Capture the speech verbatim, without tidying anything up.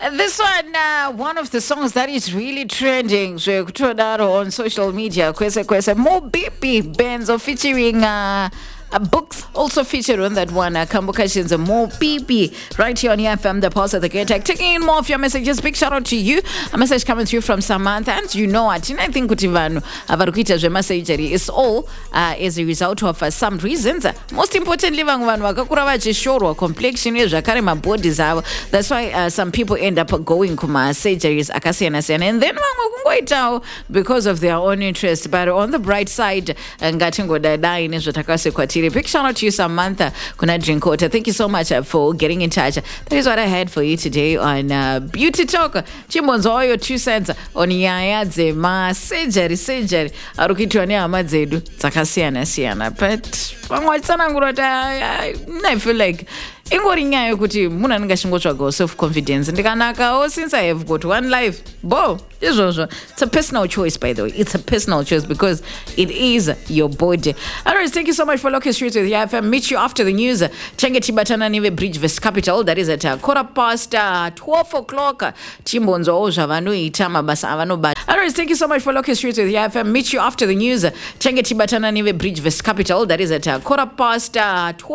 This one, uh, one of the songs that is really trending so on social media. Kwese Kwese, more baby bands are featuring uh, uh, books also featured on that one. Uh, Kambuka more B B right here on E F M, the pulse of the great tech. Taking in more of your messages. Big shout out to you. A message coming through from Samantha, and you know what? I think Kutivanu Avarukuita Jema surgery is all uh, as a result of uh, some reasons. Most importantly, vanhu vakakura vachishorwa complexion zvakare mabodies avo. That's why uh, some people end up going kuma surgeries akasiyana siyana, and then vamwe kungoitawo because of their own interest. But on the bright side, ngatingodadai nezvatakasekwatiri. Big shout out to you, Samantha Kuna Drinkota. Thank you so much uh, for getting in touch. That is what I had for you today on uh, Beauty Talk. Chimbonzo, all your two cents on yaya dzema surgery surgery arukitwa nehama dzedu dzakasiyana siyana, but pamwe tsanangurota I feel like ingori nyaya yekuti munhu anenge achingotsvaga self confidence ndikanakawo, since I have got one life bo izvozvo. It's a personal choice, by the way. It's a personal choice because it is your body. Anyways, thank you so much for looking straight with the F M. Meet you after the news. Chenge chibatana nive Bridge West Capital. That is at uh, quarter past uh, twelve o'clock. Chimbonzo ozva vanoita mabasa avanoba. Anyways, thank you so much for looking straight with the F M. Meet you after the news. Chenge chibatana nive Bridge West Capital. That is at uh, quarter past uh, twelve.